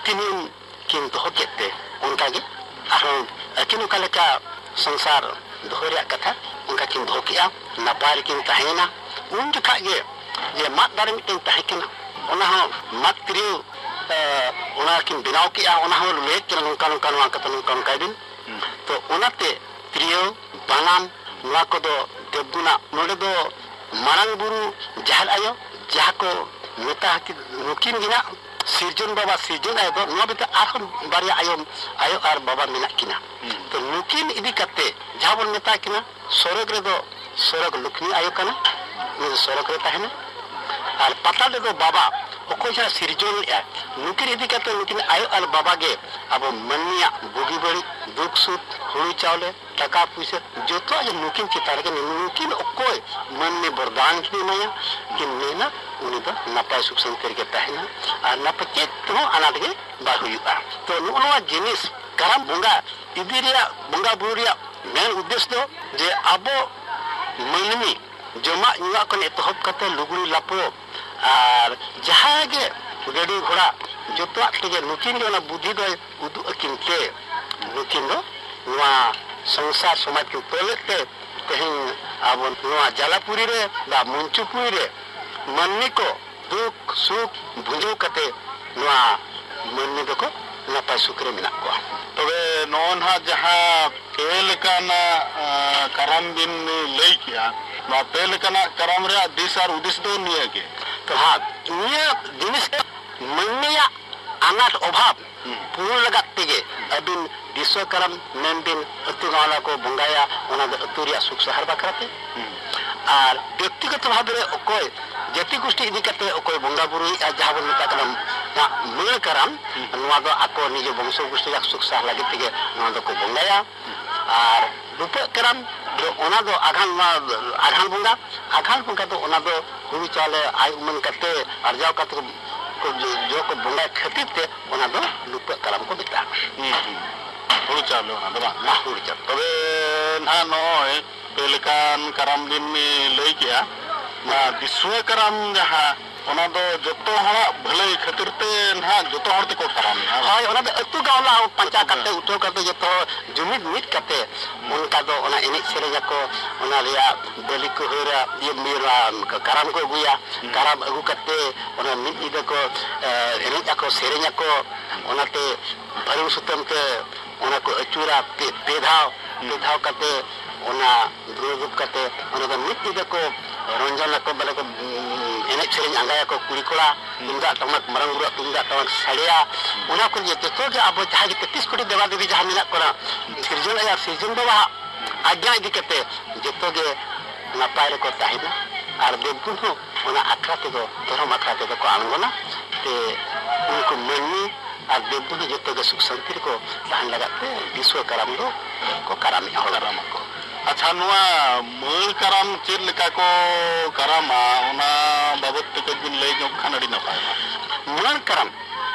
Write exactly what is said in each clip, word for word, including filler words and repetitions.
नीति किन दोहो केते उनका गे आरो अकिन का लेका संसार दोहो रे कथा उनका किन दोहो किया नपार किन तहेना उन जखा गे जे मात दारे मिटेन तहेकना ओना हो मात त्रियो ओना किन बिनाव किया ओना हो ले के नोका नोका नोका कत नोका नोका दिन तो ओनाते त्रियो बानाम नोआ को दो देवगुना नोडे दो मारंग बुरु जहाल आयो जहा को मेता कि नुकिन गिना सिरजन बाबा सिरजन आयो दो नोआ बिता आखन बारिया आयो आयो आर बाबा मिना किना तो नुकिन इदी कते जहा बन मेता किना सोरग रे दो सोरग लुकनी आयो कना नि सोरग रे ताहेना आर पता दे दो बाबा ओको जहा सिरजन या नुकिन इदी कते नुकिन आयो आर बाबा गे अब मनिया बुगी बड़ी दुख सुख हुई चावले टका पैसे जो तो आज नुकिन चितार के नुकिन ओकोय मन में वरदान की माया कि नेना उनी दो नपाय सुख संकर के तहना और नपचे तो अनाथ के बाहुयुआ तो नोआ जिनिस करम बुंगा इदिरिया बुंगा बुरिया मेन उद्देश्य दो जे अबो मनमी जमा युवा को एतहब कते लुगड़ी लापो और जहां के गड़ी घोड़ा जो तो के नुकिन के बुद्धि दो उदु अकिनते नुकिन दो नोआ संसार समाज के तोलेते कहीं अब नोआ जलापुरी रे बा मुंचुपुरी रे मननी को दुख सुख भुजो कते नोआ मननी दो को नपाय सुख रे मिना को तबे नोन हा जहां पेल काना करम दिन लई किया मा पेल काना करम रे दिस और उदिस दो निया के तो हां निया जिनिस मननिया अनाथ अभाव पूर्ण लगाते गे अबिन विश्वकर्म मेनबिन अतु गाला को बंगाया ओना अतु रिया सुख सहार बाकराते और व्यक्तिगत भाव रे ओकोय जति गोष्ठी इदी कते ओकोय बंगा बुरु जहां बन मेता कलम ना मूल करम नोआ दो आको निजे वंश गोष्ठी का सुख सहार लगे तेगे नोआ दो को बंगाया और रूप करम जो ओना दो आघान आघान बंगा आघान बंगा दो ओना दो हुई चाले आय उमन कते अर्जाव कते को जो को बंगा खती ते ओना दो रूप करम को बिता हुई चाले ओना दो ना हुई चाल तबे ना नोय पेलकान करम दिन में लई किया ना विश्वकर्म जहां ओना दो जतो हरा भले खातिर ते ना जतो हर ते को करम हाय ओना दो अतु गावला पंचा करते उठो करते जतो जुमिद मिट करते उनका दो ओना एनिक सेरेजा को ओना रिया बलि को होरा ये मेरा करम को गुया करम अगु करते ओना मिट इद को एनिक को सेरेजा को ओनाते भरु सुतम के ओना को अचूरा पे पेधाव पेधाव करते ओना द्रोजुप करते ओना दो मिट इद को रंजन को बले को एने सेरेज आंगाया को कुड़ी कोड़ा तुंगा टमक मरंग बुरा तुंगा टमक साड़िया ओना को जे तो के अब जहां के तैंतीस कोटी देवा देवी जहां मिना कोना सिरजन या सिरजन बाबा आज्ञा इदी कते जतो के नपाय रे को ताहिना आर देवगुण हो ओना आखरा ते दो धर्म आखरा ते को आंगोना ते उनको मननी और देवगुण जतो के सुख शांति को ताहन लगाते विश्वकर्म दो को करामी होलाराम को अच्छा नुआ मूल करम चेर लेका को करामा ओना बाबत के दिन ले जो खानड़ी न पाए मूल करम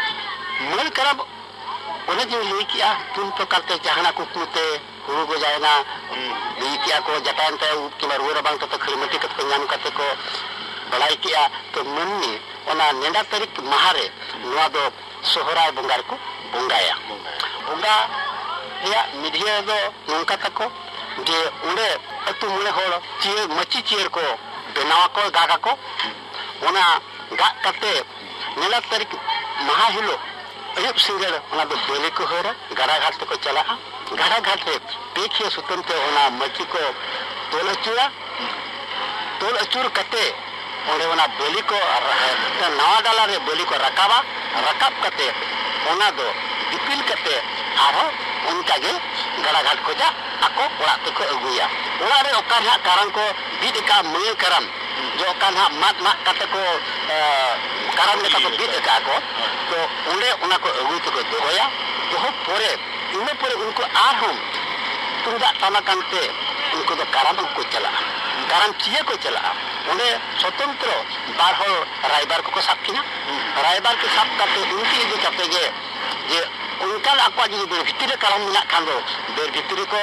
मूल करम ओने जो ले किया तुम तो करते जहाना को कुते हुरु गो जायना ले किया को जटान ते कि मार रोरा बांग तो खरीमटी कत को नाम करते को बड़ाई किया तो मननी ओना नेडा तारीख महारे नुआ दो सोहराय बंगार को बंगाया बंगा या मिडिया दो नोंका तको जे उड़े अतु मुने होड़ चिए मची चिएर को बेनावा को गागा को ओना गा कते नेला तारीख महा हिलो अयुब सिंगल ओना दो बेले को होरा गड़ा घाट को चला गड़ा घाट रे देखिए सुतंते ओना मची को तोल अचुरा तोल अचुर कते ओने ओना बेली को नवा डाला रे बेली को रकाबा रकाब कते ओना दो दिपिल कते आरो उनका गे गड़ा घाट को जा आको ओड़ा तक अगुया ओड़ा रे ओका हा कारण को बीत का मूल करम जो ओका हा मात मात कते को कारण लेका को बीत का को तो उन्हें उना को अगु तक दोया दोहो परे इने परे उनको आर हम तुंगा ताना कांते उनको तो कारण को चला कारण चिए को चला उन्हें स्वतंत्र बार हो रायबार को साफ किना रायबार के साफ करते उनकी इदी करते गे जे उनका आपको जो बेर भितरी करम मिना खांदो बेर भितरी को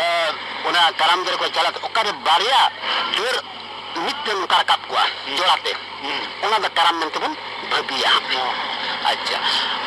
ओना करम दर को चला ओकारे बारिया देर मित्ते उनका काप को जोड़ाते ओना द करम मन तबन भबिया अच्छा